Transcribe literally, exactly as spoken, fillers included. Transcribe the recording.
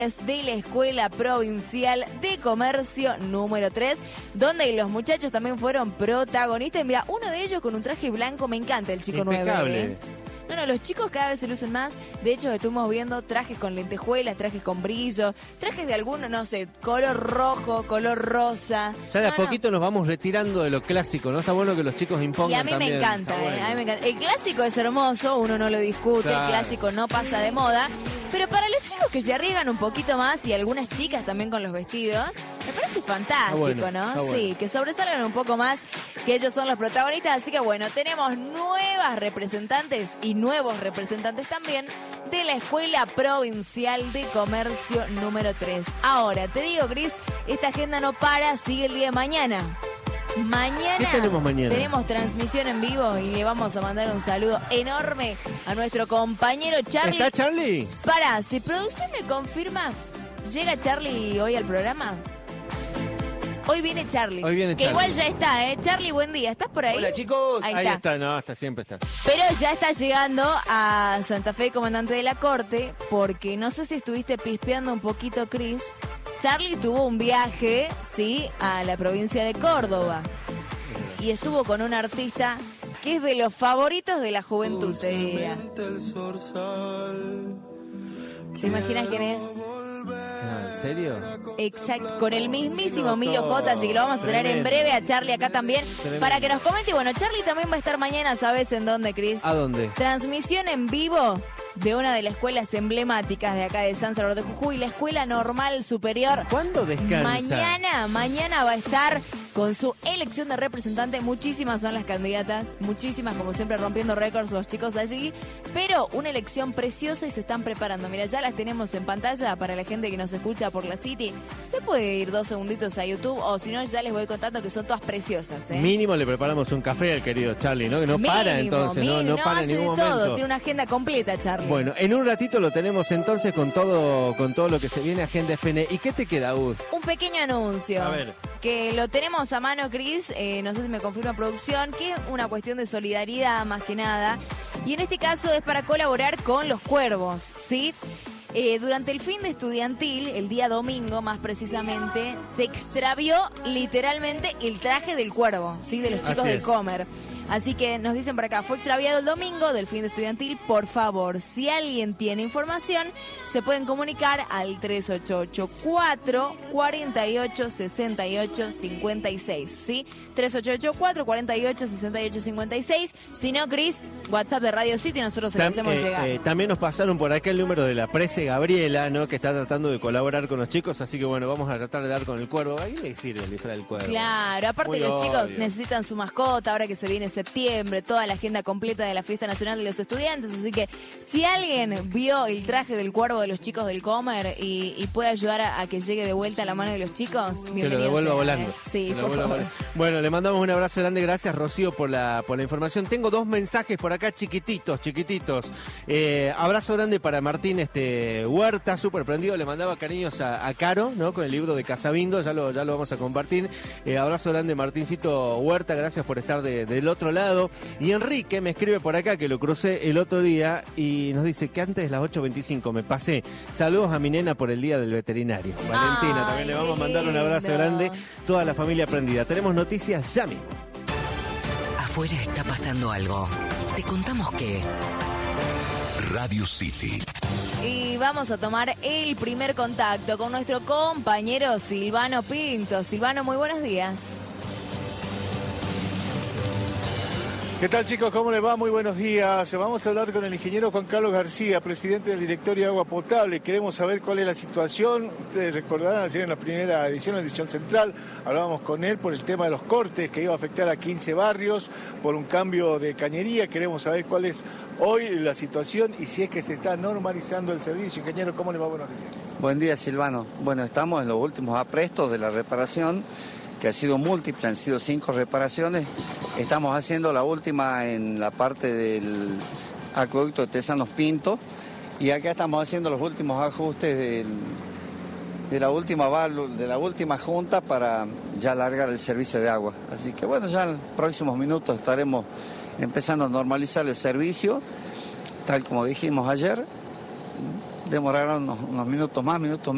de la Escuela Provincial de Comercio número tres, donde los muchachos también fueron protagonistas. Mira, uno de ellos con un traje blanco, me encanta el chico Impecable. nueve. ¿eh? No, no, los chicos cada vez se lucen más. De hecho, estuvimos viendo trajes con lentejuelas, trajes con brillo, trajes de alguno, no sé, color rojo, color rosa. Ya de a No, no. poquito nos vamos retirando de lo clásico, ¿no? Está bueno que los chicos impongan Y a mí también. me encanta, Está eh, bueno. a mí me encanta. El clásico es hermoso, uno no lo discute, Claro. el clásico no pasa de moda. Pero para los chicos que se arriesgan un poquito más y algunas chicas también con los vestidos, me parece fantástico, bueno, ¿no? está bueno. Sí, que sobresalgan un poco más, que ellos son los protagonistas. Así que bueno, tenemos nuevas representantes y nuevos representantes también de la Escuela Provincial de Comercio número tres. Ahora, te digo, Cris, esta agenda no para, sigue el día de mañana. Mañana ¿Qué tenemos mañana? tenemos transmisión en vivo y le vamos a mandar un saludo enorme a nuestro compañero Charlie. ¿Está Charlie? Pará, si producción me confirma, ¿llega Charlie hoy al programa? Hoy viene Charlie. Hoy viene que Charlie. igual ya está, ¿eh? Charlie, buen día. ¿Estás por ahí? Hola, chicos. Ahí, Ahí está. está, no, hasta siempre está. Pero ya está llegando a Santa Fe, comandante de la corte, porque no sé si estuviste pispeando un poquito, Cris. Charlie tuvo un viaje, sí, a la provincia de Córdoba. Y estuvo con un artista que es de los favoritos de la juventud, te diría. ¿Te imaginas quién es? Ah, ¿en serio? Exacto, con el mismísimo Milo J, así que lo vamos a tener en Tremendo. breve a Charlie acá también, Tremendo. para que nos comente. Y bueno, Charlie también va a estar mañana, ¿sabes en dónde, Cris? ¿A dónde? Transmisión en vivo de una de las escuelas emblemáticas de acá de San Salvador de Jujuy, la Escuela Normal Superior. ¿Cuándo descansa? Mañana, mañana va a estar con su elección de representante. Muchísimas son las candidatas, muchísimas, como siempre, rompiendo récords los chicos allí, pero una elección preciosa y se están preparando. Mira, ya las tenemos en pantalla para la gente que nos escucha por la City. Se puede ir dos segunditos a YouTube, o si no, ya les voy contando que son todas preciosas, ¿eh? Mínimo le preparamos un café al querido Charlie, ¿no? Que no para Mínimo, entonces, no, mínimo, no para en hace ningún de todo, momento. tiene una agenda completa, Charlie. Bueno, en un ratito lo tenemos entonces con todo con todo lo que se viene Agenda F N. ¿Y qué te queda, Gus? Un pequeño anuncio. A ver. Que lo tenemos a mano, Cris, eh, no sé si me confirma producción, que es una cuestión de solidaridad más que nada. Y en este caso es para colaborar con los Cuervos, ¿sí? Eh, durante el fin de estudiantil, el día domingo más precisamente, se extravió literalmente el traje del cuervo, ¿sí? De los chicos Así del es. Comer. Así que nos dicen por acá, fue extraviado el domingo del fin de estudiantil. Por favor, si alguien tiene información, se pueden comunicar al tres ocho ocho, cuatro cuatro ocho, seis ocho cinco seis, ¿sí? tres ocho ocho, cuatro cuatro ocho, seis ocho cinco seis. Si no, Cris, WhatsApp de Radio City, nosotros se lo Tam- hacemos eh, llegar. eh, también nos pasaron por acá el número de la Prece Gabriela, ¿no? Que está tratando de colaborar con los chicos, así que bueno, vamos a tratar de dar con el cuervo. Ahí le sirve el disfraz del cuervo. Claro, aparte Muy los chicos obvio. necesitan su mascota, ahora que se viene septiembre, toda la agenda completa de la Fiesta Nacional de los Estudiantes, así que si alguien vio el traje del cuervo de los chicos del Comer y, y puede ayudar a, a que llegue de vuelta a la mano de los chicos, Que bienvenido lo devuelva sea, volando. ¿eh? Sí, Que lo por devuelva favor. volando. Bueno, le mandamos un abrazo grande, gracias Rocío por la por la información. Tengo dos mensajes por acá chiquititos, chiquititos. Eh, abrazo grande para Martín este Huerta, súper prendido, le mandaba cariños a, a Caro, ¿no? Con el libro de Casabindo, ya lo, ya lo vamos a compartir. Eh, abrazo grande Martincito Huerta, gracias por estar de- del otro lado. Y Enrique me escribe por acá que lo crucé el otro día y nos dice que antes de las ocho veinticinco me pasé. Saludos a mi nena por el día del veterinario. Valentina, Ay, también le qué vamos a mandar un abrazo lindo. grande. Toda la familia prendida. Tenemos noticias ya mismo. Afuera está pasando algo. Te contamos que... Radio City. Y vamos a tomar el primer contacto con nuestro compañero Silvano Pinto. Silvano, muy buenos días. ¿Qué tal, chicos? ¿Cómo les va? Muy buenos días. Vamos a hablar con el ingeniero Juan Carlos García, presidente del Directorio de Agua Potable. Queremos saber cuál es la situación. Ustedes recordarán, ayer en la primera edición, la edición central, hablábamos con él por el tema de los cortes que iba a afectar a quince barrios por un cambio de cañería. Queremos saber cuál es hoy la situación y si es que se está normalizando el servicio. Ingeniero, ¿cómo le va? Buenos días. Buen día, Silvano. Bueno, estamos en los últimos aprestos de la reparación, que ha sido múltiple, han sido cinco reparaciones. Estamos haciendo la última en la parte del acueducto de Tesanos Pinto y acá estamos haciendo los últimos ajustes del, de, la última válvula, de la última junta para ya alargar el servicio de agua. Así que bueno, ya en los próximos minutos estaremos empezando a normalizar el servicio, tal como dijimos ayer. Demorará unos, unos minutos más, minutos menos.